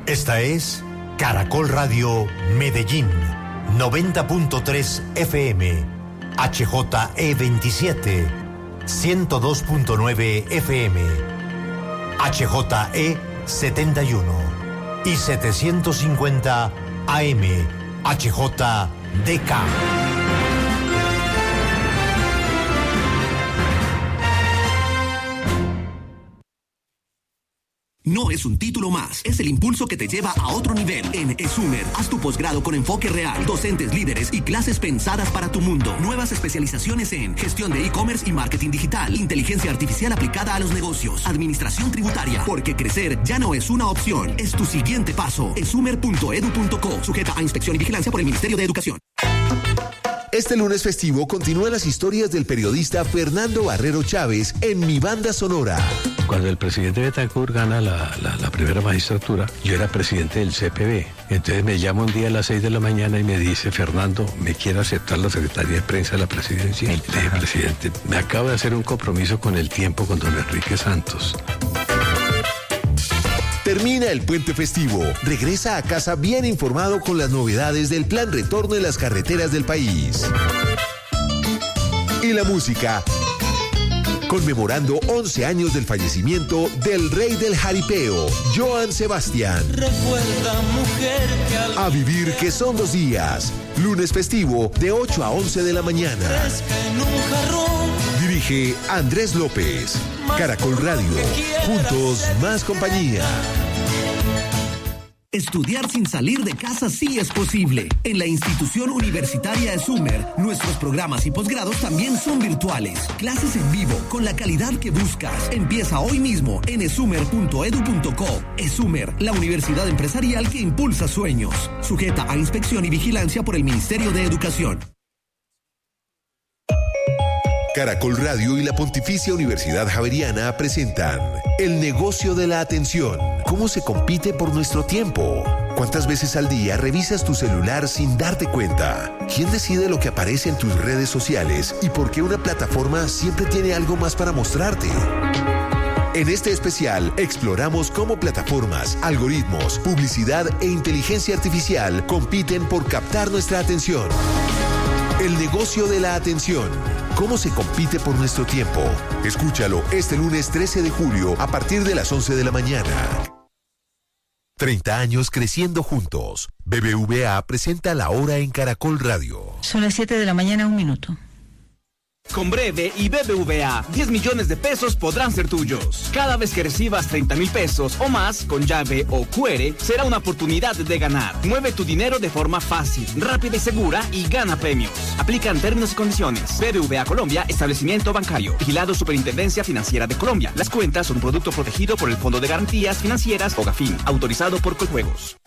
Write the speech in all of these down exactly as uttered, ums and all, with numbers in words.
Esta es Caracol Radio Medellín, noventa punto tres F M, H J E veintisiete, ciento dos punto nueve F M, H J E setenta y uno y setecientos cincuenta A M, H J D K. No es un título más, es el impulso que te lleva a otro nivel. En ESUMER, haz tu posgrado con enfoque real, docentes líderes y clases pensadas para tu mundo. Nuevas especializaciones en gestión de e-commerce y marketing digital, inteligencia artificial aplicada a los negocios, administración tributaria, porque crecer ya no es una opción, es tu siguiente paso. esumer punto edu punto co, sujeta a inspección y vigilancia por el Ministerio de Educación. Este lunes festivo continúan las historias del periodista Fernando Barrero Chávez en Mi Banda Sonora. Cuando el presidente Betancourt gana la, la, la primera magistratura, yo era presidente del C P B. Entonces me llama un día a las seis de la mañana y me dice: Fernando, ¿me quiere aceptar la Secretaría de Prensa de la Presidencia? Y le dije: presidente, me acabo de hacer un compromiso con el tiempo con don Enrique Santos. Termina el puente festivo. Regresa a casa bien informado con las novedades del plan retorno de las carreteras del país. Y la música, conmemorando once años del fallecimiento del rey del jaripeo, Joan Sebastián. Recuerda, mujer, que al... A vivir que son dos días. Lunes festivo de ocho a once de la mañana. En un jarrón. Dirige Andrés López. Caracol Radio. Juntos más compañía. Estudiar sin salir de casa sí es posible. En la institución universitaria ESUMER, nuestros programas y posgrados también son virtuales. Clases en vivo, con la calidad que buscas. Empieza hoy mismo en esumer punto edu punto co. ESUMER, la universidad empresarial que impulsa sueños. Sujeta a inspección y vigilancia por el Ministerio de Educación. Caracol Radio y la Pontificia Universidad Javeriana presentan El negocio de la atención. ¿Cómo se compite por nuestro tiempo? ¿Cuántas veces al día revisas tu celular sin darte cuenta? ¿Quién decide lo que aparece en tus redes sociales y por qué una plataforma siempre tiene algo más para mostrarte? En este especial exploramos cómo plataformas, algoritmos, publicidad e inteligencia artificial compiten por captar nuestra atención. El negocio de la atención. ¿Cómo se compite por nuestro tiempo? Escúchalo este lunes trece de julio a partir de las once de la mañana. treinta años creciendo juntos. B B V A presenta La Hora en Caracol Radio. Son las siete de la mañana, un minuto. Con Breve y B B V A, diez millones de pesos podrán ser tuyos. Cada vez que recibas treinta mil pesos o más con llave o Q R, será una oportunidad de ganar. Mueve tu dinero de forma fácil, rápida y segura y gana premios. Aplican términos y condiciones. B B V A Colombia, establecimiento bancario. Vigilado Superintendencia Financiera de Colombia. Las cuentas son un producto protegido por el Fondo de Garantías Financieras o GAFIN, autorizado por Coljuegos.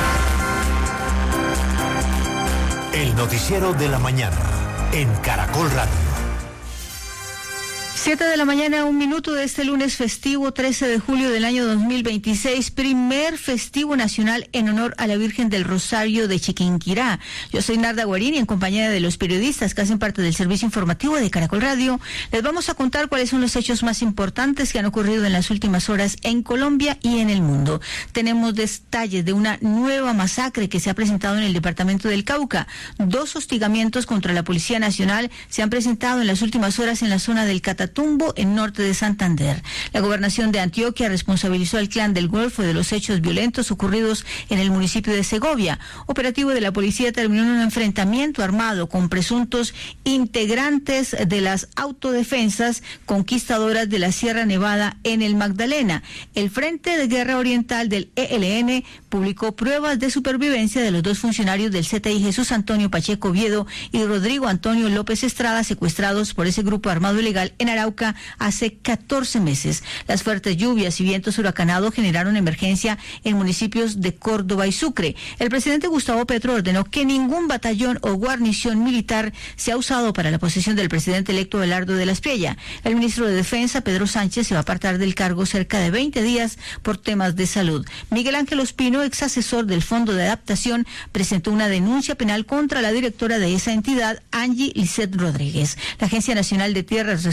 El noticiero de la mañana en Caracol Radio. Siete de la mañana, un minuto de este lunes festivo, trece de julio del año dos mil veintiséis, primer festivo nacional en honor a la Virgen del Rosario de Chiquinquirá. Yo soy Narda Guarín y en compañía de los periodistas que hacen parte del servicio informativo de Caracol Radio, les vamos a contar cuáles son los hechos más importantes que han ocurrido en las últimas horas en Colombia y en el mundo. Tenemos detalles de una nueva masacre que se ha presentado en el departamento del Cauca. Dos hostigamientos contra la Policía Nacional se han presentado en las últimas horas en la zona del Catatumbo, en norte de Santander. La gobernación de Antioquia responsabilizó al Clan del Golfo de los hechos violentos ocurridos en el municipio de Segovia. Operativo de la policía terminó en un enfrentamiento armado con presuntos integrantes de las autodefensas conquistadoras de la Sierra Nevada en el Magdalena. El Frente de Guerra Oriental del E L N publicó pruebas de supervivencia de los dos funcionarios del C T I, Jesús Antonio Pacheco Oviedo y Rodrigo Antonio López Estrada, secuestrados por ese grupo armado ilegal en Arauca hace catorce meses. Las fuertes lluvias y vientos huracanados generaron emergencia en municipios de Córdoba y Sucre. El presidente Gustavo Petro ordenó que ningún batallón o guarnición militar sea usado para la posesión del presidente electo Abelardo de la Espriella. El ministro de Defensa, Pedro Sánchez, se va a apartar del cargo cerca de veinte días por temas de salud. Miguel Ángel Ospino, ex asesor del Fondo de Adaptación, presentó una denuncia penal contra la directora de esa entidad, Angie Lisset Rodríguez. La Agencia Nacional de Tierras respondió al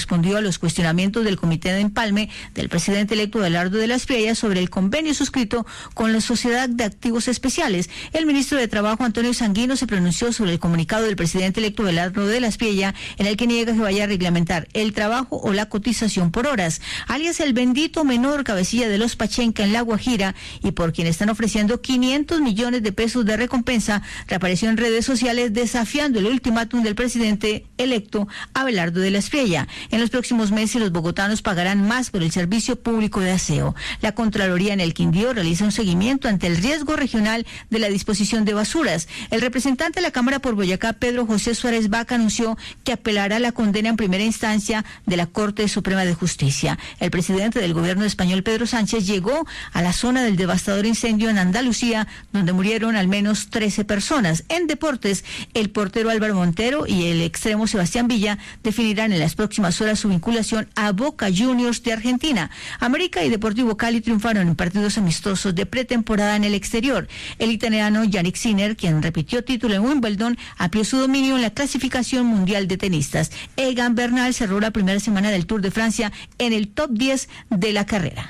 los cuestionamientos del comité de empalme del presidente electo Abelardo de la Espriella sobre el convenio suscrito con la Sociedad de Activos Especiales. El ministro de Trabajo, Antonio Sanguino, se pronunció sobre el comunicado del presidente electo Abelardo de la Espriella, en el que niega que vaya a reglamentar el trabajo o la cotización por horas, alias el bendito menor cabecilla de los Pachenca en La Guajira, y por quien están ofreciendo quinientos millones de pesos de recompensa, reapareció en redes sociales desafiando el ultimátum del presidente electo Abelardo de la Espriella. En los próximos meses los bogotanos pagarán más por el servicio público de aseo. La Contraloría en el Quindío realiza un seguimiento ante el riesgo regional de la disposición de basuras. El representante de la Cámara por Boyacá, Pedro José Suárez Vaca, anunció que apelará la condena en primera instancia de la Corte Suprema de Justicia. El presidente del gobierno español, Pedro Sánchez, llegó a la zona del devastador incendio en Andalucía, donde murieron al menos trece personas. En deportes, el portero Álvaro Montero y el extremo Sebastián Villa definirán en las próximas horas su vinculación a Boca Juniors de Argentina. América y Deportivo Cali triunfaron en partidos amistosos de pretemporada en el exterior. El italiano Yannick Sinner, quien repitió título en Wimbledon, amplió su dominio en la clasificación mundial de tenistas. Egan Bernal cerró la primera semana del Tour de Francia en el top diez de la carrera.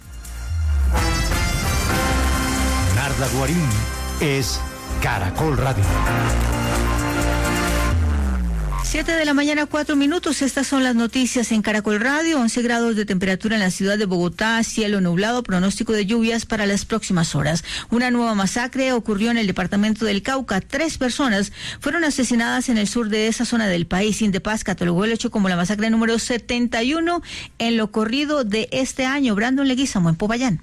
Narda Guarín es Caracol Radio. Siete de la mañana, cuatro minutos. Estas son las noticias en Caracol Radio. once grados de temperatura en la ciudad de Bogotá, cielo nublado, pronóstico de lluvias para las próximas horas. Una nueva masacre ocurrió en el departamento del Cauca. Tres personas fueron asesinadas en el sur de esa zona del país. Indepaz catalogó el hecho como la masacre número setenta y uno en lo corrido de este año. Brandon Leguizamo en Popayán.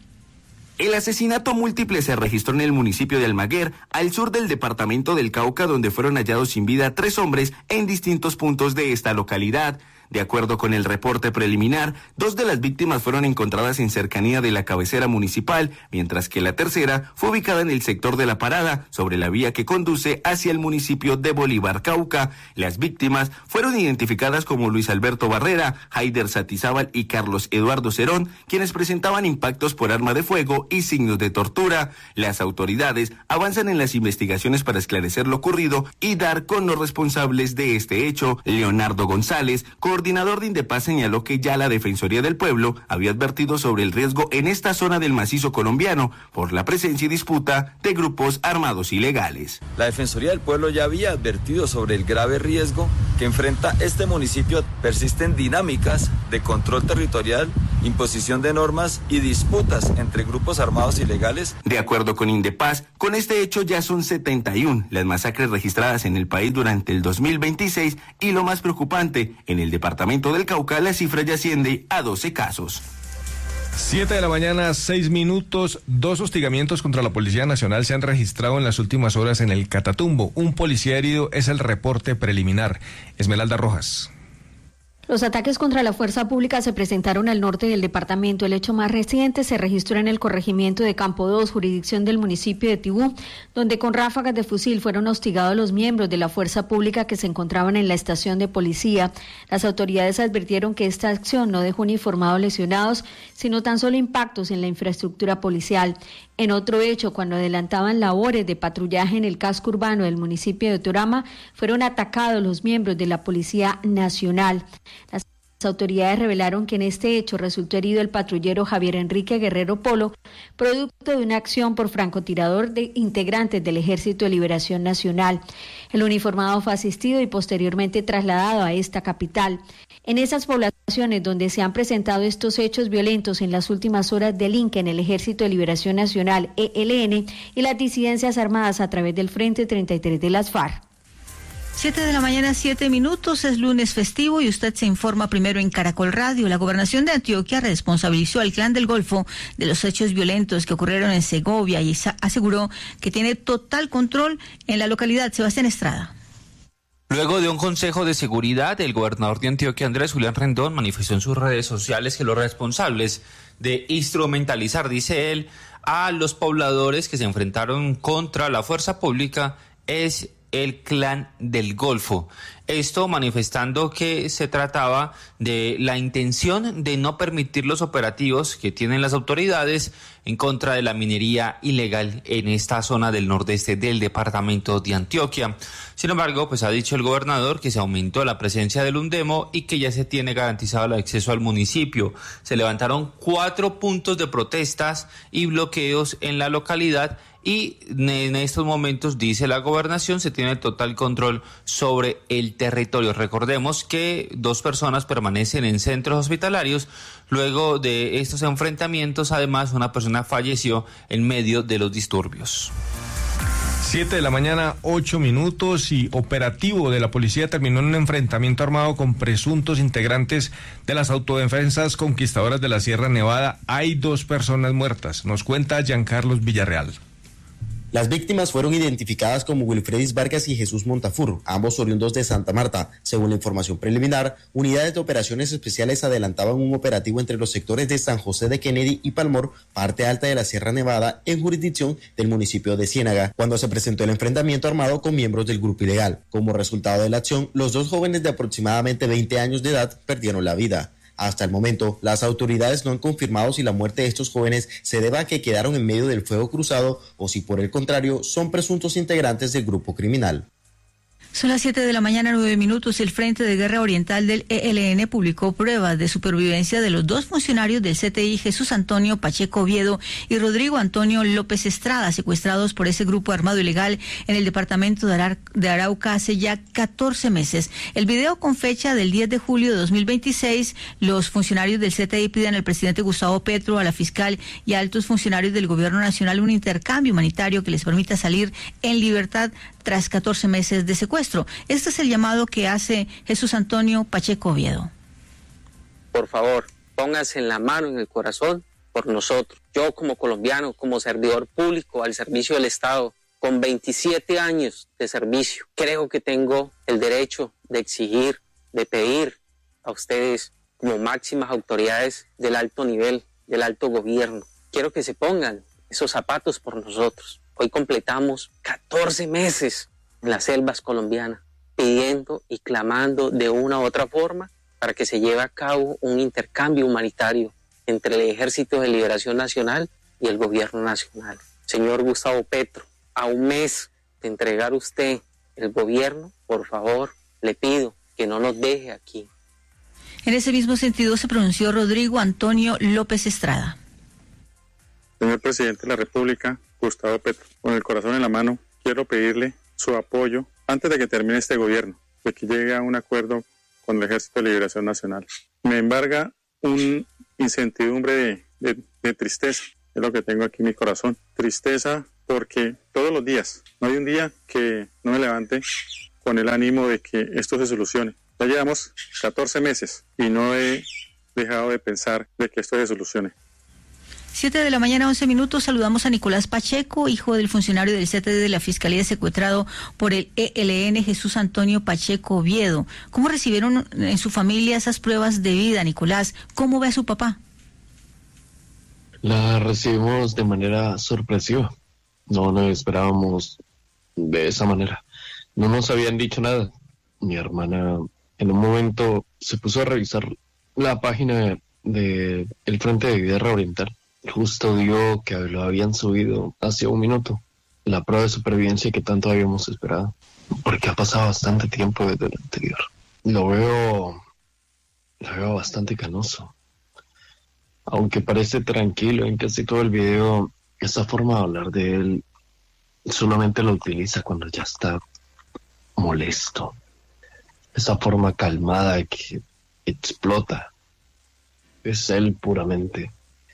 El asesinato múltiple se registró en el municipio de Almaguer, al sur del departamento del Cauca, donde fueron hallados sin vida tres hombres en distintos puntos de esta localidad. De acuerdo con el reporte preliminar, dos de las víctimas fueron encontradas en cercanía de la cabecera municipal, mientras que la tercera fue ubicada en el sector de La Parada, sobre la vía que conduce hacia el municipio de Bolívar, Cauca. Las víctimas fueron identificadas como Luis Alberto Barrera, Haider Satizábal y Carlos Eduardo Cerón, quienes presentaban impactos por arma de fuego y signos de tortura. Las autoridades avanzan en las investigaciones para esclarecer lo ocurrido y dar con los responsables de este hecho. Leonardo González, coordinador de Indepaz, señaló que ya la Defensoría del Pueblo había advertido sobre el riesgo en esta zona del macizo colombiano por la presencia y disputa de grupos armados ilegales. La Defensoría del Pueblo ya había advertido sobre el grave riesgo que enfrenta este municipio. Persisten dinámicas de control territorial, imposición de normas y disputas entre grupos armados ilegales. De acuerdo con Indepaz, con este hecho ya son setenta y una las masacres registradas en el país durante el dos mil veintiséis, y lo más preocupante, en el departamento del Cauca la cifra ya asciende a doce casos. Siete de la mañana, seis minutos. Dos hostigamientos contra la Policía Nacional se han registrado en las últimas horas en el Catatumbo. Un policía herido es el reporte preliminar. Esmeralda Rojas. Los ataques contra la fuerza pública se presentaron al norte del departamento. El hecho más reciente se registró en el corregimiento de Campo dos, jurisdicción del municipio de Tibú, donde con ráfagas de fusil fueron hostigados los miembros de la fuerza pública que se encontraban en la estación de policía. Las autoridades advirtieron que esta acción no dejó uniformados lesionados, sino tan solo impactos en la infraestructura policial. En otro hecho, cuando adelantaban labores de patrullaje en el casco urbano del municipio de Torama, fueron atacados los miembros de la Policía Nacional. Las autoridades revelaron que en este hecho resultó herido el patrullero Javier Enrique Guerrero Polo, producto de una acción por francotirador de integrantes del Ejército de Liberación Nacional. El uniformado fue asistido y posteriormente trasladado a esta capital. En esas poblaciones donde se han presentado estos hechos violentos en las últimas horas, delinquen el Ejército de Liberación Nacional, E L N, y las disidencias armadas a través del Frente treinta y tres de las FARC. Siete de la mañana, siete minutos, es lunes festivo y usted se informa primero en Caracol Radio. La gobernación de Antioquia responsabilizó al Clan del Golfo de los hechos violentos que ocurrieron en Segovia y aseguró que tiene total control en la localidad. Sebastián Estrada. Luego de un consejo de seguridad, el gobernador de Antioquia, Andrés Julián Rendón, manifestó en sus redes sociales que los responsables de instrumentalizar, dice él, a los pobladores que se enfrentaron contra la fuerza pública es el Clan del Golfo. Esto manifestando que se trataba de la intención de no permitir los operativos que tienen las autoridades en contra de la minería ilegal en esta zona del nordeste del departamento de Antioquia. Sin embargo, pues ha dicho el gobernador que se aumentó la presencia del UNDEMO y que ya se tiene garantizado el acceso al municipio. Se levantaron cuatro puntos de protestas y bloqueos en la localidad y en estos momentos, dice la gobernación, se tiene total control sobre el territorio. Recordemos que dos personas permanecen en centros hospitalarios. Luego de estos enfrentamientos, además, una persona falleció en medio de los disturbios. Siete de la mañana, ocho minutos, y operativo de la policía terminó en un enfrentamiento armado con presuntos integrantes de las autodefensas conquistadoras de la Sierra Nevada. Hay dos personas muertas. Nos cuenta Giancarlos Villarreal. Las víctimas fueron identificadas como Wilfredis Vargas y Jesús Montafur, ambos oriundos de Santa Marta. Según la información preliminar, unidades de operaciones especiales adelantaban un operativo entre los sectores de San José de Kennedy y Palmor, parte alta de la Sierra Nevada, en jurisdicción del municipio de Ciénaga, cuando se presentó el enfrentamiento armado con miembros del grupo ilegal. Como resultado de la acción, los dos jóvenes de aproximadamente veinte años de edad perdieron la vida. Hasta el momento, las autoridades no han confirmado si la muerte de estos jóvenes se deba a que quedaron en medio del fuego cruzado o si por el contrario son presuntos integrantes del grupo criminal. Son las siete de la mañana, nueve minutos. El Frente de Guerra Oriental del E L N publicó pruebas de supervivencia de los dos funcionarios del C T I, Jesús Antonio Pacheco Oviedo y Rodrigo Antonio López Estrada, secuestrados por ese grupo armado ilegal en el departamento de, Ara- de Arauca hace ya catorce meses. El video, con fecha del diez de julio de dos mil veintiséis, los funcionarios del C T I piden al presidente Gustavo Petro, a la fiscal y a altos funcionarios del gobierno nacional un intercambio humanitario que les permita salir en libertad tras catorce meses de secuestro. Este es el llamado que hace Jesús Antonio Pacheco Oviedo. Por favor, póngase en la mano, en el corazón, por nosotros. Yo como colombiano, como servidor público al servicio del Estado, con veintisiete años de servicio, creo que tengo el derecho de exigir, de pedir a ustedes como máximas autoridades del alto nivel, del alto gobierno. Quiero que se pongan esos zapatos por nosotros. Hoy completamos catorce meses en las selvas colombianas, pidiendo y clamando de una u otra forma para que se lleve a cabo un intercambio humanitario entre el Ejército de Liberación Nacional y el Gobierno Nacional. Señor Gustavo Petro, a un mes de entregar usted el gobierno, por favor, le pido que no nos deje aquí. En ese mismo sentido se pronunció Rodrigo Antonio López Estrada. Señor presidente de la República, Gustavo Petro, con el corazón en la mano, quiero pedirle su apoyo antes de que termine este gobierno, de que llegue a un acuerdo con el Ejército de Liberación Nacional. Me embarga un incertidumbre de, de, de tristeza, es lo que tengo aquí en mi corazón. Tristeza porque todos los días, no hay un día que no me levante con el ánimo de que esto se solucione. Ya llevamos catorce meses y no he dejado de pensar de que esto se solucione. Siete de la mañana, once minutos. Saludamos a Nicolás Pacheco, hijo del funcionario del C T D de la Fiscalía secuestrado por el E L N, Jesús Antonio Pacheco Oviedo. ¿Cómo recibieron en su familia esas pruebas de vida, Nicolás? ¿Cómo ve a su papá? La recibimos de manera sorpresiva. No nos esperábamos de esa manera. No nos habían dicho nada. Mi hermana en un momento se puso a revisar la página de el Frente de Guerra Oriental. Justo dio que lo habían subido hace un minuto, la prueba de supervivencia que tanto habíamos esperado, porque ha pasado bastante tiempo desde el anterior. Lo veo, lo veo bastante canoso. Aunque parece tranquilo en casi todo el video, esa forma de hablar de él solamente lo utiliza cuando ya está molesto. Esa forma calmada que explota. Es él puramente.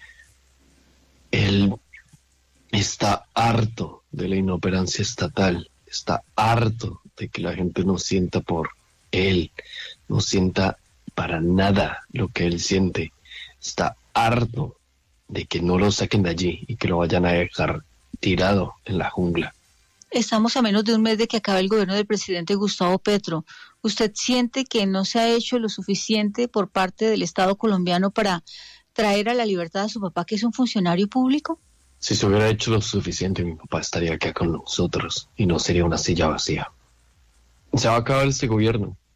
Él está harto de la inoperancia estatal, está harto de que la gente no sienta por él, no sienta para nada lo que él siente, está harto de que no lo saquen de allí y que lo vayan a dejar tirado en la jungla. Estamos a menos de un mes de que acabe el gobierno del presidente Gustavo Petro. ¿Usted siente que no se ha hecho lo suficiente por parte del Estado colombiano para traer a la libertad a su papá, que es un funcionario público? Si se hubiera hecho lo suficiente, mi papá estaría acá con nosotros y no sería una silla vacía. Se va a acabar este gobierno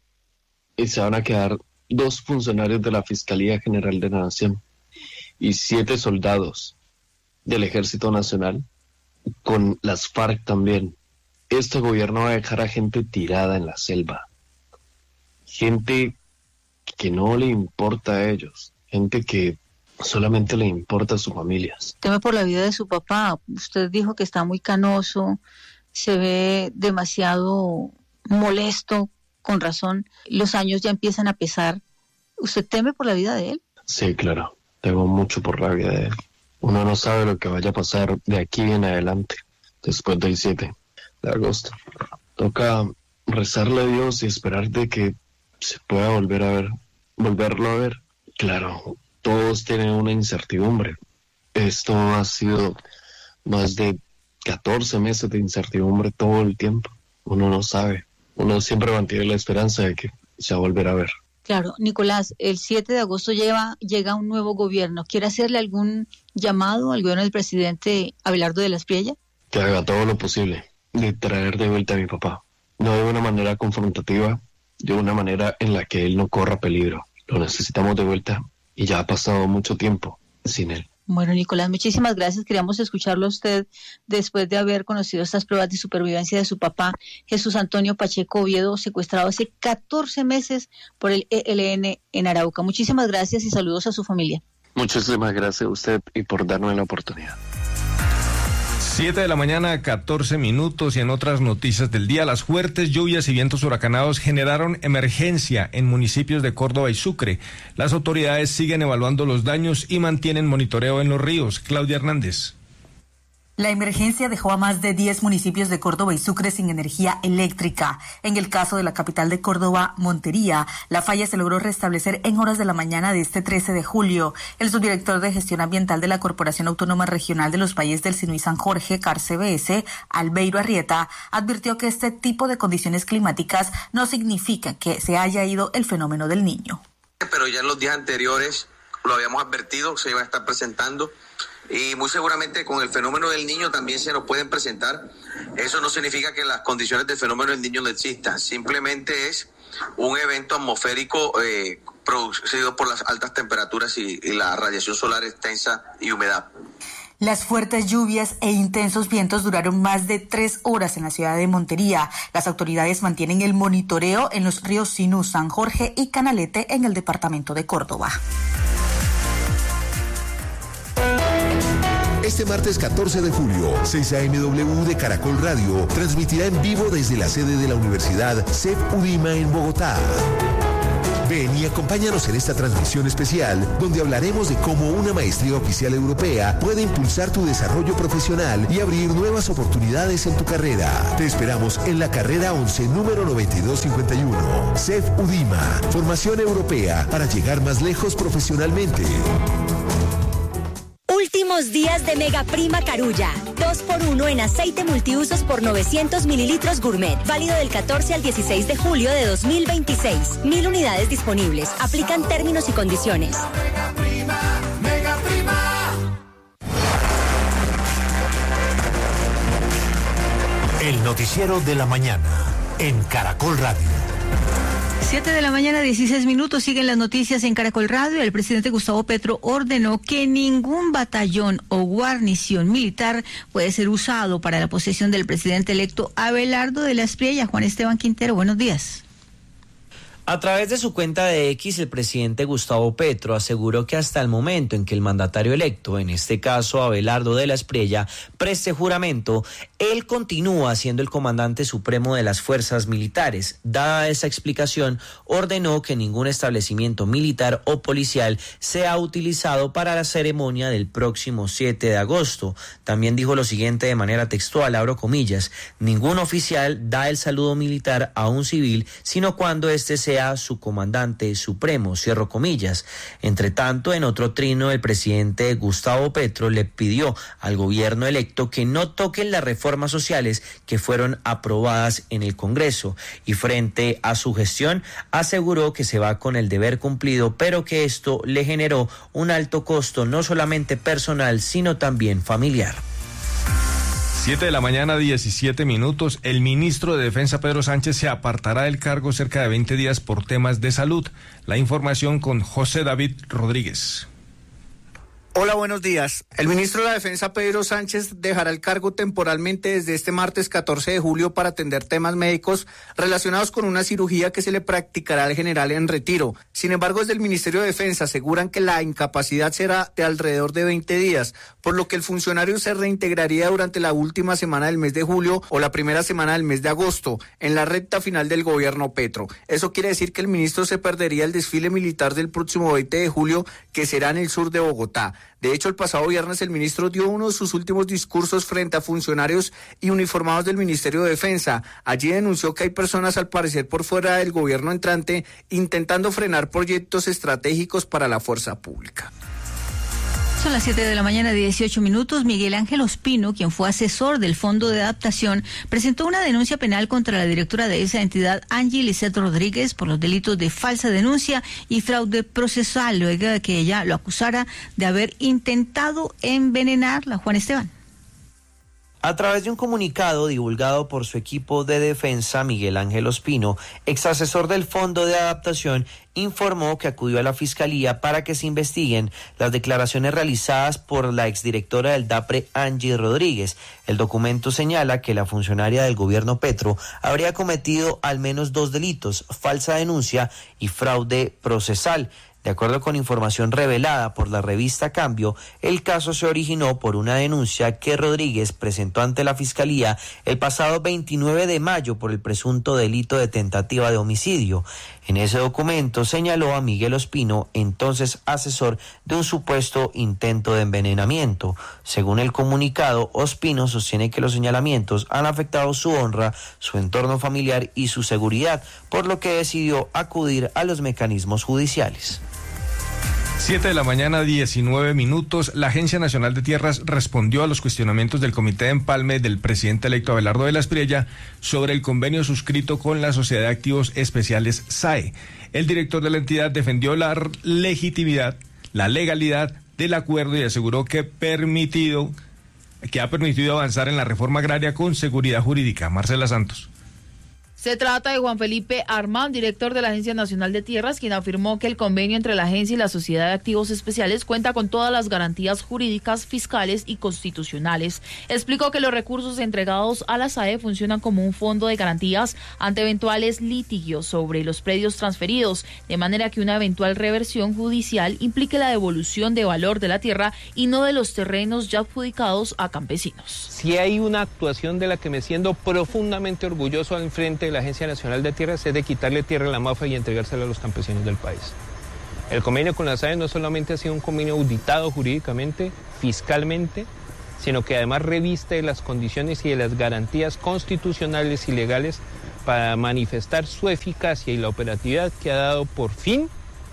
y se van a quedar dos funcionarios de la Fiscalía General de la Nación y siete soldados del Ejército Nacional, con las FARC también. Este gobierno va a dejar a gente tirada en la selva, gente que no le importa a ellos, gente que solamente le importa a sus familias. Teme por la vida de su papá. Usted dijo que está muy canoso, se ve demasiado molesto, con razón. Los años ya empiezan a pesar. ¿Usted teme por la vida de él? Sí, claro. Temo mucho por la vida de él. Uno no sabe lo que vaya a pasar de aquí en adelante, después del siete de agosto. Toca rezarle a Dios y esperar de que se pueda volver a ver, volverlo a ver. Claro, todos tienen una incertidumbre. Esto ha sido más de catorce meses de incertidumbre todo el tiempo. Uno no sabe. Uno siempre mantiene la esperanza de que se va a volver a ver. Claro, Nicolás, el siete de agosto llega, llega un nuevo gobierno. ¿Quiere hacerle algún llamado al gobierno del presidente Abelardo de la Espriella? Que haga todo lo posible de traer de vuelta a mi papá. No de una manera confrontativa, de una manera en la que él no corra peligro. Lo necesitamos de vuelta y ya ha pasado mucho tiempo sin él. Bueno, Nicolás, muchísimas gracias. Queríamos escucharlo a usted después de haber conocido estas pruebas de supervivencia de su papá, Jesús Antonio Pacheco Oviedo, secuestrado hace catorce meses por el E L N en Arauca. Muchísimas gracias y saludos a su familia. Muchísimas gracias a usted y por darnos la oportunidad. siete de la mañana, catorce minutos, y en otras noticias del día, las fuertes lluvias y vientos huracanados generaron emergencia en municipios de Córdoba y Sucre. Las autoridades siguen evaluando los daños y mantienen monitoreo en los ríos. Claudia Hernández. La emergencia dejó a más de diez municipios de Córdoba y Sucre sin energía eléctrica. En el caso de la capital de Córdoba, Montería, la falla se logró restablecer en horas de la mañana de este trece de julio. El subdirector de Gestión Ambiental de la Corporación Autónoma Regional de los Valles del Sinu y San Jorge, Carce B S, Albeiro Arrieta, advirtió que este tipo de condiciones climáticas no significan que se haya ido el fenómeno del Niño. Pero ya en los días anteriores lo habíamos advertido, se iba a estar presentando. Y muy seguramente con el fenómeno del Niño también se nos pueden presentar. Eso no significa que las condiciones del fenómeno del Niño no existan. Simplemente es un evento atmosférico eh, producido por las altas temperaturas y, y la radiación solar extensa y humedad. Las fuertes lluvias e intensos vientos duraron más de tres horas en la ciudad de Montería. Las autoridades mantienen el monitoreo en los ríos Sinú, San Jorge y Canalete en el departamento de Córdoba. Este martes catorce de julio, seis a eme doble u de Caracol Radio transmitirá en vivo desde la sede de la Universidad C E F UDIMA en Bogotá. Ven y acompáñanos en esta transmisión especial donde hablaremos de cómo una maestría oficial europea puede impulsar tu desarrollo profesional y abrir nuevas oportunidades en tu carrera. Te esperamos en la carrera once, número noventa y dos cincuenta y uno. C E F UDIMA, formación europea para llegar más lejos profesionalmente. Últimos días de Mega Prima Carulla. dos por uno en aceite multiusos por novecientos mililitros gourmet. Válido del catorce al dieciséis de julio de dos mil veintiséis. Mil unidades disponibles. Aplican términos y condiciones. Mega Prima, Mega Prima. El noticiero de la mañana en Caracol Radio. Siete de la mañana, dieciséis minutos, siguen las noticias en Caracol Radio. El presidente Gustavo Petro ordenó que ningún batallón o guarnición militar puede ser usado para la posesión del presidente electo Abelardo de la Espriella. Juan Esteban Quintero, buenos días. A través de su cuenta de X, el presidente Gustavo Petro aseguró que hasta el momento en que el mandatario electo, en este caso Abelardo de la Espriella, preste juramento, él continúa siendo el comandante supremo de las fuerzas militares. Dada esa explicación, ordenó que ningún establecimiento militar o policial sea utilizado para la ceremonia del próximo siete de agosto. También dijo lo siguiente de manera textual, abro comillas, ningún oficial da el saludo militar a un civil, sino cuando éste sea su comandante supremo, cierro comillas. Entre tanto, en otro trino, el presidente Gustavo Petro le pidió al gobierno electo que no toquen las reformas sociales que fueron aprobadas en el Congreso, y frente a su gestión aseguró que se va con el deber cumplido, pero que esto le generó un alto costo no solamente personal, sino también familiar. siete de la mañana, diecisiete minutos. El ministro de Defensa, Pedro Sánchez, se apartará del cargo cerca de veinte días por temas de salud. La información con José David Rodríguez. Hola, buenos días. El ministro de la Defensa, Pedro Sánchez, dejará el cargo temporalmente desde este martes catorce de julio para atender temas médicos relacionados con una cirugía que se le practicará al general en retiro. Sin embargo, desde el Ministerio de Defensa aseguran que la incapacidad será de alrededor de veinte días, por lo que el funcionario se reintegraría durante la última semana del mes de julio o la primera semana del mes de agosto, en la recta final del gobierno Petro. Eso quiere decir que el ministro se perdería el desfile militar del próximo veinte de julio, que será en el sur de Bogotá. De hecho, el pasado viernes el ministro dio uno de sus últimos discursos frente a funcionarios y uniformados del Ministerio de Defensa. Allí denunció que hay personas, al parecer por fuera del gobierno entrante, intentando frenar proyectos estratégicos para la fuerza pública. Son las siete de la mañana, dieciocho minutos. Miguel Ángel Ospino, quien fue asesor del Fondo de Adaptación, presentó una denuncia penal contra la directora de esa entidad, Angie Lisset Rodríguez, por los delitos de falsa denuncia y fraude procesal, luego de que ella lo acusara de haber intentado envenenarla. Juan Esteban. A través de un comunicado divulgado por su equipo de defensa, Miguel Ángel Ospino, exasesor del Fondo de Adaptación, informó que acudió a la Fiscalía para que se investiguen las declaraciones realizadas por la exdirectora del DAPRE, Angie Rodríguez. El documento señala que la funcionaria del gobierno Petro habría cometido al menos dos delitos: falsa denuncia y fraude procesal. De acuerdo con información revelada por la revista Cambio, el caso se originó por una denuncia que Rodríguez presentó ante la Fiscalía el pasado veintinueve de mayo por el presunto delito de tentativa de homicidio. En ese documento señaló a Miguel Ospino, entonces asesor, de un supuesto intento de envenenamiento. Según el comunicado, Ospino sostiene que los señalamientos han afectado su honra, su entorno familiar y su seguridad, por lo que decidió acudir a los mecanismos judiciales. siete de la mañana, diecinueve minutos. La Agencia Nacional de Tierras respondió a los cuestionamientos del Comité de Empalme del presidente electo Abelardo de la Espriella sobre el convenio suscrito con la Sociedad de Activos Especiales S A E. El director de la entidad defendió la legitimidad, la legalidad del acuerdo y aseguró que permitido, que ha permitido avanzar en la reforma agraria con seguridad jurídica. Marcela Santos. Se trata de Juan Felipe Armán, director de la Agencia Nacional de Tierras, quien afirmó que el convenio entre la agencia y la Sociedad de Activos Especiales cuenta con todas las garantías jurídicas, fiscales y constitucionales. Explicó que los recursos entregados a la S A E funcionan como un fondo de garantías ante eventuales litigios sobre los predios transferidos, de manera que una eventual reversión judicial implique la devolución de valor de la tierra y no de los terrenos ya adjudicados a campesinos. Si hay una actuación de la que me siento profundamente orgulloso al frente de la Agencia Nacional de Tierras, es de quitarle tierra a la mafia y entregársela a los campesinos del país. El convenio con la S A E no solamente ha sido un convenio auditado jurídicamente, fiscalmente, sino que además reviste de las condiciones y de las garantías constitucionales y legales para manifestar su eficacia y la operatividad que ha dado por fin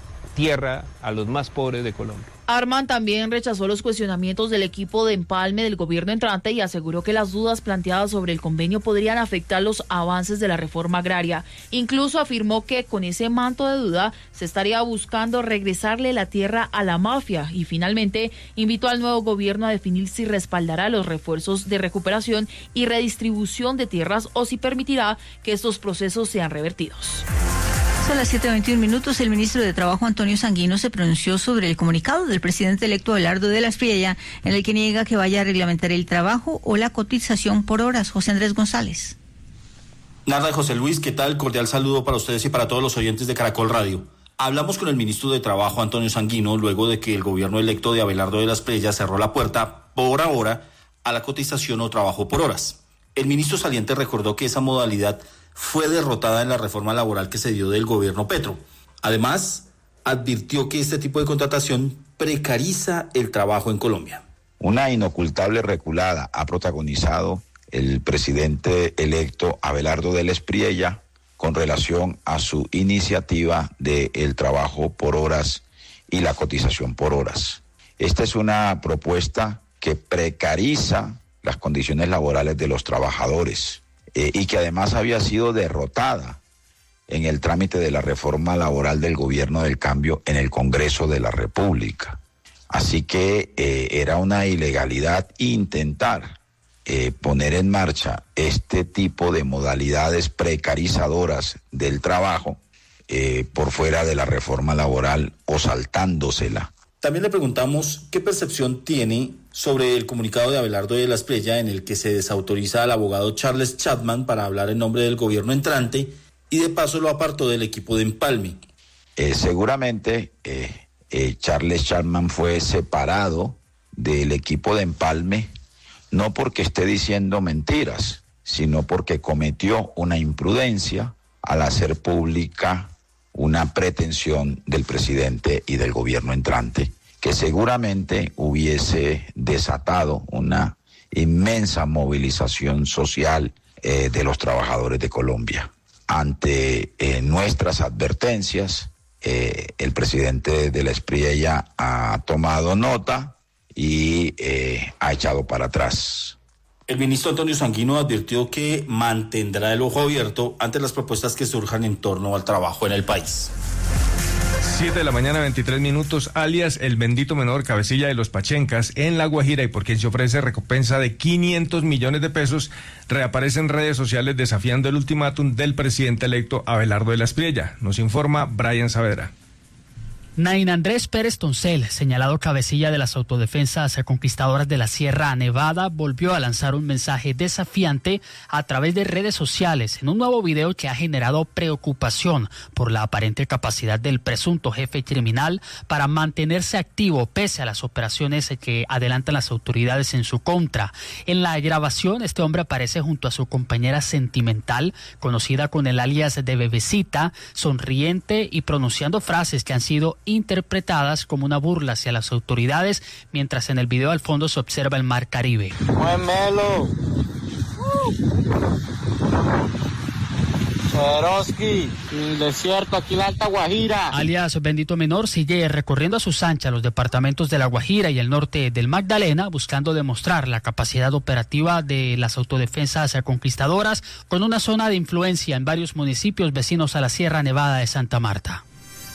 tierra a los más pobres de Colombia. Armán también rechazó los cuestionamientos del equipo de empalme del gobierno entrante y aseguró que las dudas planteadas sobre el convenio podrían afectar los avances de la reforma agraria. Incluso afirmó que con ese manto de duda se estaría buscando regresarle la tierra a la mafia y finalmente invitó al nuevo gobierno a definir si respaldará los refuerzos de recuperación y redistribución de tierras o si permitirá que estos procesos sean revertidos. Son las siete veintiún minutos. El ministro de Trabajo, Antonio Sanguino, se pronunció sobre el comunicado del presidente electo Abelardo de la Espriella, en el que niega que vaya a reglamentar el trabajo o la cotización por horas. José Andrés González. Narda y José Luis, ¿qué tal? Cordial saludo para ustedes y para todos los oyentes de Caracol Radio. Hablamos con el ministro de Trabajo, Antonio Sanguino, luego de que el gobierno electo de Abelardo de la Espriella cerró la puerta, por ahora, a la cotización o trabajo por horas. El ministro saliente recordó que esa modalidad fue derrotada en la reforma laboral que se dio del gobierno Petro. Además, advirtió que este tipo de contratación precariza el trabajo en Colombia. Una inocultable reculada ha protagonizado el presidente electo Abelardo de la Espriella con relación a su iniciativa del trabajo por horas y la cotización por horas. Esta es una propuesta que precariza las condiciones laborales de los trabajadores. Eh, y que además había sido derrotada en el trámite de la reforma laboral del gobierno del cambio en el Congreso de la República. Así que eh, era una ilegalidad intentar eh, poner en marcha este tipo de modalidades precarizadoras del trabajo eh, por fuera de la reforma laboral o saltándosela. También le preguntamos qué percepción tiene sobre el comunicado de Abelardo de la Espriella en el que se desautoriza al abogado Charles Chapman para hablar en nombre del gobierno entrante y de paso lo apartó del equipo de Empalme. Eh, seguramente eh, eh, Charles Chapman fue separado del equipo de Empalme no porque esté diciendo mentiras, sino porque cometió una imprudencia al hacer pública una pretensión del presidente y del gobierno entrante, que seguramente hubiese desatado una inmensa movilización social eh, de los trabajadores de Colombia. Ante eh, nuestras advertencias, eh, el presidente de la Espriella ha tomado nota y eh, ha echado para atrás. El ministro Antonio Sanguino advirtió que mantendrá el ojo abierto ante las propuestas que surjan en torno al trabajo en el país. siete de la mañana, veintitrés minutos, alias el bendito menor cabecilla de los Pachencas en La Guajira y por quien se ofrece recompensa de quinientos millones de pesos, reaparece en redes sociales desafiando el ultimátum del presidente electo Abelardo de la Espriella. Nos informa Brian Saavedra. Nain Andrés Pérez Toncel, señalado cabecilla de las autodefensas conquistadoras de la Sierra Nevada, volvió a lanzar un mensaje desafiante a través de redes sociales en un nuevo video que ha generado preocupación por la aparente capacidad del presunto jefe criminal para mantenerse activo pese a las operaciones que adelantan las autoridades en su contra. En la grabación, este hombre aparece junto a su compañera sentimental, conocida con el alias de Bebecita, sonriente y pronunciando frases que han sido interpretadas como una burla hacia las autoridades, mientras en el video al fondo se observa el mar Caribe. ¡Muémelo! Cheroski, el desierto, aquí la Alta Guajira. Alias Bendito Menor sigue recorriendo a sus anchas los departamentos de La Guajira y el norte del Magdalena, buscando demostrar la capacidad operativa de las autodefensas conquistadoras, con una zona de influencia en varios municipios vecinos a la Sierra Nevada de Santa Marta.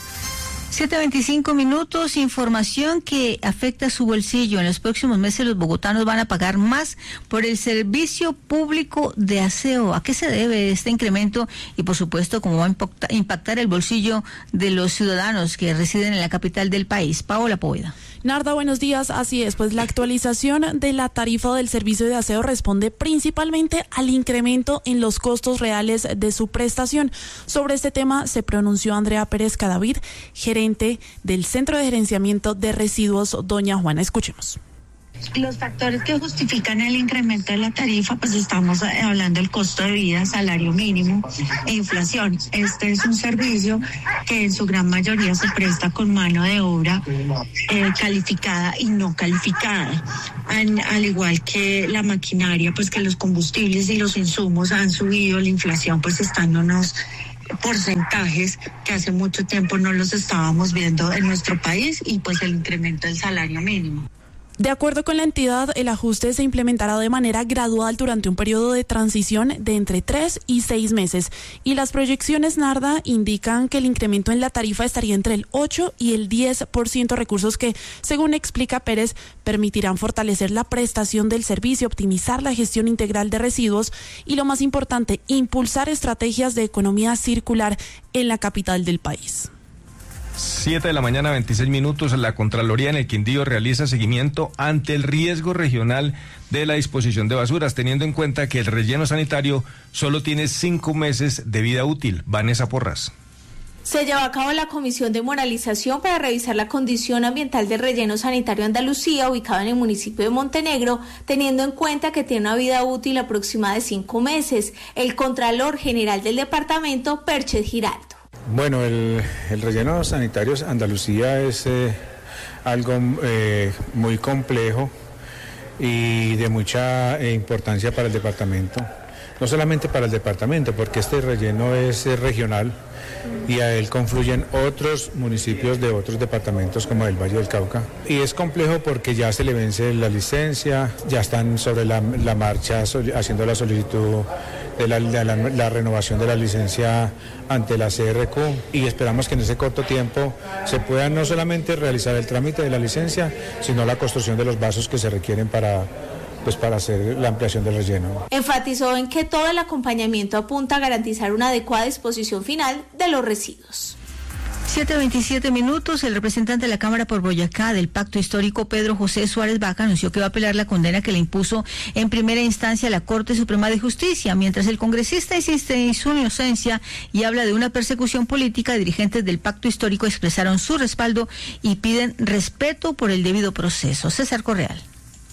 siete veinticinco minutos, información que afecta su bolsillo. En los próximos meses los bogotanos van a pagar más por el servicio público de aseo. ¿A qué se debe este incremento? Y por supuesto, ¿cómo va a impactar el bolsillo de los ciudadanos que residen en la capital del país? Paola Poveda. Narda, buenos días. Así es, pues la actualización de la tarifa del servicio de aseo responde principalmente al incremento en los costos reales de su prestación. Sobre este tema se pronunció Andrea Pérez Cadavid, gerente del Centro de Gerenciamiento de Residuos Doña Juana. Escuchemos. Los factores que justifican el incremento de la tarifa, pues estamos hablando del costo de vida, salario mínimo e inflación. Este es un servicio que en su gran mayoría se presta con mano de obra eh, calificada y no calificada. Al, al igual que la maquinaria, pues que los combustibles y los insumos han subido, la inflación pues está en unos porcentajes que hace mucho tiempo no los estábamos viendo en nuestro país, y pues el incremento del salario mínimo. De acuerdo con la entidad, el ajuste se implementará de manera gradual durante un periodo de transición de entre tres y seis meses. Y las proyecciones, Narda, indican que el incremento en la tarifa estaría entre el ocho y el diez por ciento, recursos que, según explica Pérez, permitirán fortalecer la prestación del servicio, optimizar la gestión integral de residuos y, lo más importante, impulsar estrategias de economía circular en la capital del país. siete de la mañana, veintiséis minutos, la Contraloría en el Quindío realiza seguimiento ante el riesgo regional de la disposición de basuras, teniendo en cuenta que el relleno sanitario solo tiene cinco meses de vida útil. Vanessa Porras. Se llevó a cabo la comisión de moralización para revisar la condición ambiental del relleno sanitario Andalucía, ubicado en el municipio de Montenegro, teniendo en cuenta que tiene una vida útil aproximada de cinco meses. El Contralor General del departamento, Perchez Giraldo. Bueno, el, el relleno sanitario Andalucía es eh, algo eh, muy complejo y de mucha eh, importancia para el departamento. No solamente para el departamento, porque este relleno es eh, regional y a él confluyen otros municipios de otros departamentos como el Valle del Cauca. Y es complejo porque ya se le vence la licencia, ya están sobre la, la marcha haciendo la solicitud de la, de la, la renovación de la licencia ante la C R Q, y esperamos que en ese corto tiempo se pueda no solamente realizar el trámite de la licencia, sino la construcción de los vasos que se requieren para, pues para hacer la ampliación del relleno. Enfatizó en que todo el acompañamiento apunta a garantizar una adecuada disposición final de los residuos. siete veintisiete minutos, el representante de la Cámara por Boyacá del Pacto Histórico, Pedro José Suárez Vaca, anunció que va a apelar la condena que le impuso en primera instancia la Corte Suprema de Justicia, mientras el congresista insiste en su inocencia y habla de una persecución política. Dirigentes del Pacto Histórico expresaron su respaldo y piden respeto por el debido proceso. César Correal.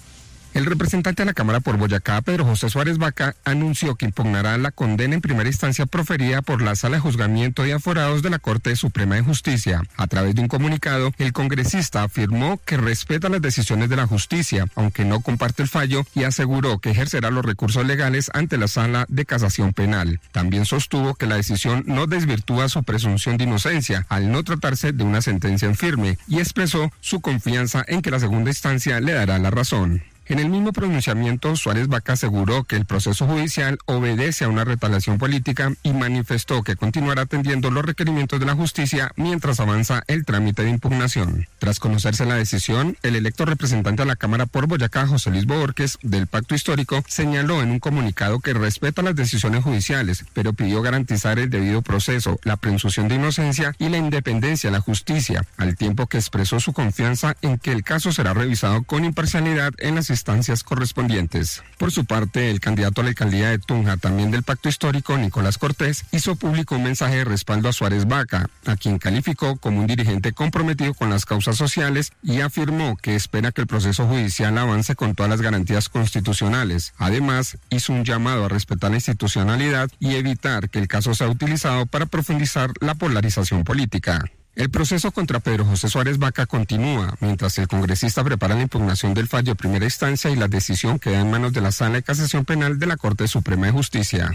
El representante de la Cámara por Boyacá, Pedro José Suárez Vaca, anunció que impugnará la condena en primera instancia proferida por la Sala de Juzgamiento de Aforados de la Corte Suprema de Justicia. A través de un comunicado, el congresista afirmó que respeta las decisiones de la justicia, aunque no comparte el fallo, y aseguró que ejercerá los recursos legales ante la Sala de Casación Penal. También sostuvo que la decisión no desvirtúa su presunción de inocencia, al no tratarse de una sentencia en firme, y expresó su confianza en que la segunda instancia le dará la razón. En el mismo pronunciamiento, Suárez Vaca aseguró que el proceso judicial obedece a una retaliación política y manifestó que continuará atendiendo los requerimientos de la justicia mientras avanza el trámite de impugnación. Tras conocerse la decisión, el electo representante a la Cámara por Boyacá, José Luis Borges, del Pacto Histórico, señaló en un comunicado que respeta las decisiones judiciales, pero pidió garantizar el debido proceso, la presunción de inocencia y la independencia de la justicia, al tiempo que expresó su confianza en que el caso será revisado con imparcialidad en las instancias correspondientes. Por su parte, el candidato a la alcaldía de Tunja, también del Pacto Histórico, Nicolás Cortés, hizo público un mensaje de respaldo a Suárez Vaca, a quien calificó como un dirigente comprometido con las causas sociales y afirmó que espera que el proceso judicial avance con todas las garantías constitucionales. Además, hizo un llamado a respetar la institucionalidad y evitar que el caso sea utilizado para profundizar la polarización política. El proceso contra Pedro José Suárez Vaca continúa, mientras el congresista prepara la impugnación del fallo de primera instancia y la decisión queda en manos de la Sala de Casación Penal de la Corte Suprema de Justicia.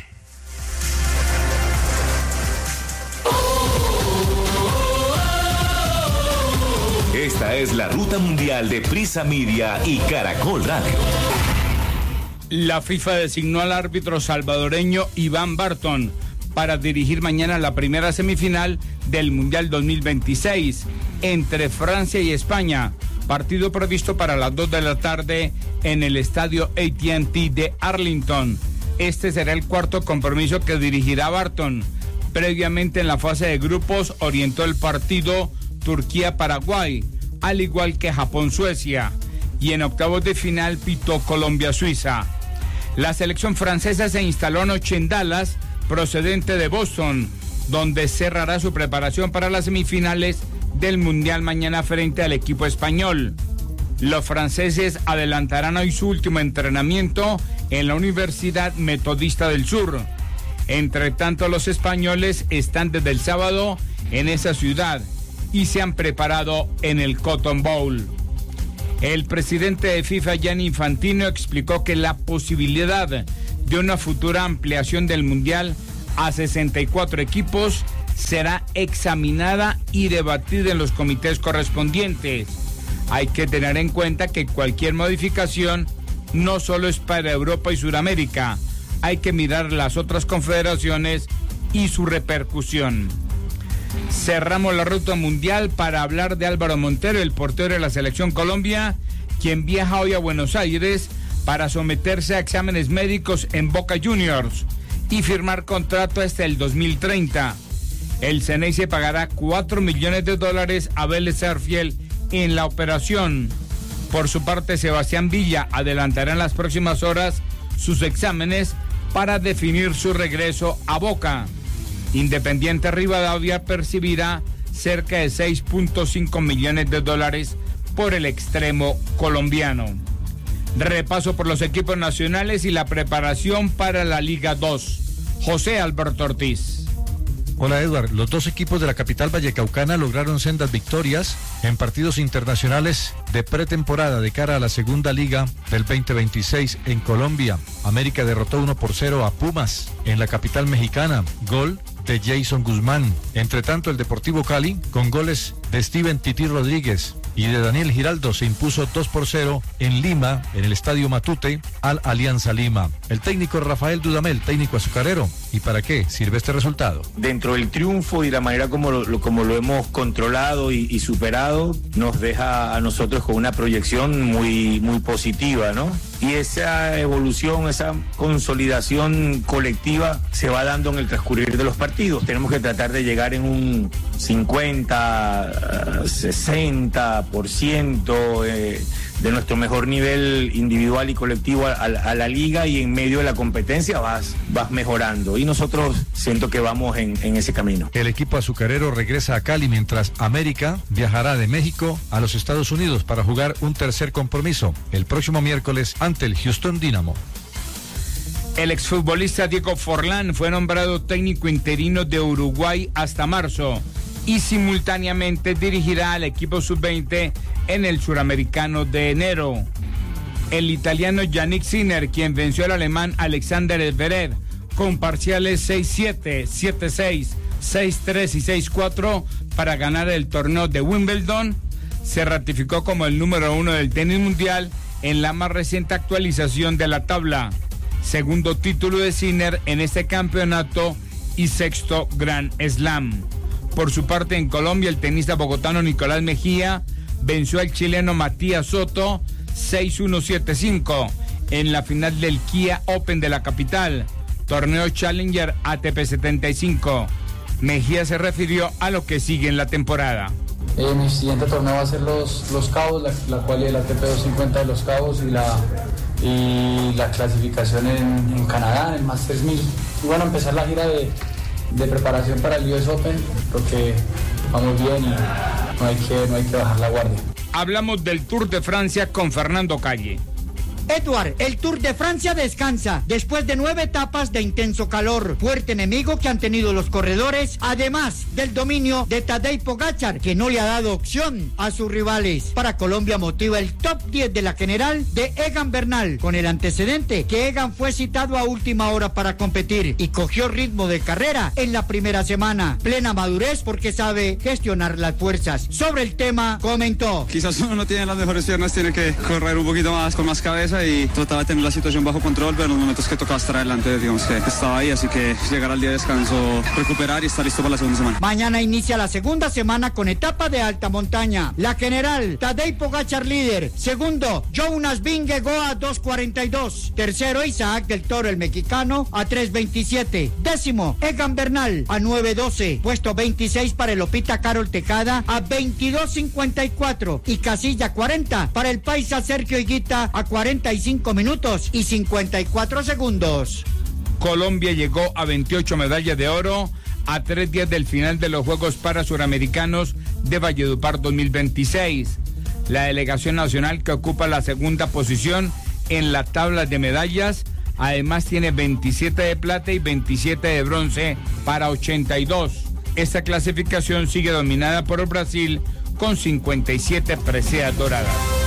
Esta es la ruta mundial de Prisa Media y Caracol Radio. La FIFA designó al árbitro salvadoreño Iván Barton para dirigir mañana la primera semifinal del Mundial dos mil veintiséis entre Francia y España, partido previsto para las dos de la tarde en el estadio A T and T de Arlington. Este será el cuarto compromiso que dirigirá Barton. Previamente en la fase de grupos orientó el partido Turquía-Paraguay, al igual que Japón-Suecia, y en octavos de final pitó Colombia-Suiza. La selección francesa se instaló anoche en Dallas, procedente de Boston, donde cerrará su preparación para las semifinales del Mundial mañana frente al equipo español. Los franceses adelantarán hoy su último entrenamiento en la Universidad Metodista del Sur. Entre tanto, los españoles están desde el sábado en esa ciudad y se han preparado en el Cotton Bowl. El presidente de FIFA, Gianni Infantino, explicó que la posibilidad de una futura ampliación del Mundial a sesenta y cuatro equipos será examinada y debatida en los comités correspondientes. Hay que tener en cuenta que cualquier modificación no solo es para Europa y Sudamérica, hay que mirar las otras confederaciones y su repercusión. Cerramos la ruta mundial para hablar de Álvaro Montero, el portero de la Selección Colombia, quien viaja hoy a Buenos Aires para someterse a exámenes médicos en Boca Juniors y firmar contrato hasta el dos mil treinta. El Ceneice pagará cuatro millones de dólares a Vélez Sarsfield en la operación. Por su parte, Sebastián Villa adelantará en las próximas horas sus exámenes para definir su regreso a Boca. Independiente Rivadavia percibirá cerca de seis punto cinco millones de dólares por el extremo colombiano. Repaso por los equipos nacionales y la preparación para la Liga dos. José Alberto Ortiz. Hola Edward, los dos equipos de la capital vallecaucana lograron sendas victorias en partidos internacionales de pretemporada de cara a la segunda liga del veinte veintiséis en Colombia. América derrotó uno por cero a Pumas en la capital mexicana, gol de Jason Guzmán. Entre tanto, el Deportivo Cali, con goles de Steven Tití Rodríguez y de Daniel Giraldo, se impuso dos por cero en Lima, en el Estadio Matute, al Alianza Lima. El técnico Rafael Dudamel, técnico azucarero, ¿Y para qué sirve este resultado? Dentro del triunfo y la manera como lo, como lo hemos controlado y, y superado, nos deja a nosotros con una proyección muy, muy positiva, ¿no? Y esa evolución, esa consolidación colectiva se va dando en el transcurrir de los partidos. Tenemos que tratar de llegar en un cincuenta, sesenta por ciento eh, de nuestro mejor nivel individual y colectivo a, a la liga, y en medio de la competencia vas, vas mejorando. Y nosotros siento que vamos en, en ese camino. El equipo azucarero regresa a Cali mientras América viajará de México a los Estados Unidos para jugar un tercer compromiso el próximo miércoles ante el Houston Dynamo. El exfutbolista Diego Forlán fue nombrado técnico interino de Uruguay hasta marzo y simultáneamente dirigirá al equipo sub veinte en el suramericano de enero. El italiano Yannick Sinner, quien venció al alemán Alexander Zverev con parciales seis siete, siete seis, seis tres y seis cuatro para ganar el torneo de Wimbledon, se ratificó como el número uno del tenis mundial en la más reciente actualización de la tabla. Segundo título de Sinner en este campeonato y sexto Grand Slam. Por su parte, en Colombia, el tenista bogotano Nicolás Mejía venció al chileno Matías Soto seis uno siete cinco en la final del Kia Open de la capital, torneo Challenger A T P setenta y cinco. Mejía se refirió a lo que sigue en la temporada. Eh, mi siguiente torneo va a ser los, los Cabos, la, la cual es el A T P doscientos cincuenta de los Cabos y la, y la clasificación en, en Canadá, en el Masters mil. Y bueno, empezar la gira de, de preparación para el U S Open, porque vamos bien y no hay que, no hay que bajar la guardia. Hablamos del Tour de Francia con Fernando Calle. Edward, el Tour de Francia descansa después de nueve etapas de intenso calor, fuerte enemigo que han tenido los corredores, además del dominio de Tadej Pogačar, que no le ha dado opción a sus rivales. Para Colombia motiva el top diez de la general de Egan Bernal, con el antecedente que Egan fue citado a última hora para competir y cogió ritmo de carrera en la primera semana. Plena madurez porque sabe gestionar las fuerzas. Sobre el tema comentó: quizás uno no tiene las mejores piernas, tiene que correr un poquito más, con más cabeza, y trataba de tener la situación bajo control, pero en los momentos que tocaba estar adelante, digamos que estaba ahí, así que llegar al día de descanso, recuperar y estar listo para la segunda semana. Mañana inicia la segunda semana con etapa de alta montaña. La general, Tadej Pogačar líder. Segundo, Jonas Vingegaard a dos cuarenta y dos. Tercero, Isaac del Toro, el mexicano, a tres veintisiete. Décimo, Egan Bernal a nueve doce. Puesto veintiséis para el Lopita Carol Tejada a veintidós cincuenta y cuatro. Y casilla cuarenta para el paisa Sergio Higuita a cuarenta y cinco minutos y cincuenta y cuatro segundos. Colombia llegó a veintiocho medallas de oro a tres días del final de los Juegos Parasuramericanos de Valledupar dos mil veintiséis. La delegación nacional, que ocupa la segunda posición en la tabla de medallas, además tiene veintisiete de plata y veintisiete de bronce para ochenta y dos. Esta clasificación sigue dominada por Brasil con cincuenta y siete preseas doradas.